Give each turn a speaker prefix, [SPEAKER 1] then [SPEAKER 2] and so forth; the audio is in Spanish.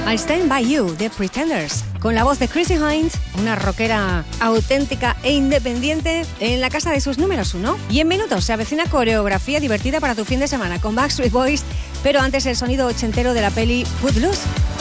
[SPEAKER 1] I Stand By You, The Pretenders, con la voz de Chrissy Hynde, una rockera auténtica e independiente en la casa de sus números 1. Y en minutos se avecina coreografía divertida para tu fin de semana con Backstreet Boys, pero antes el sonido ochentero de la peli Footloose.